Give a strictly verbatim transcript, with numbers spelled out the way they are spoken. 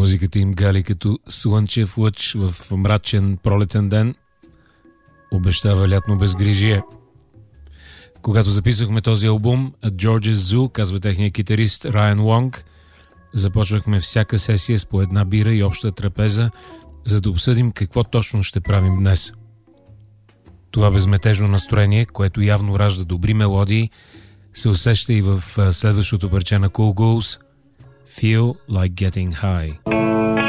Музиката им гали като слънчев лъч в мрачен пролетен ден. Обещава лятно безгрижие. Когато записахме този албум, at George's Zoo, казва техният китарист Райан Лонг, започвахме всяка сесия с по една бира и обща трапеза, за да обсъдим какво точно ще правим днес. Това безметежно настроение, което явно ражда добри мелодии, се усеща и в следващото парче на Cool Ghouls, Feel Like Getting High.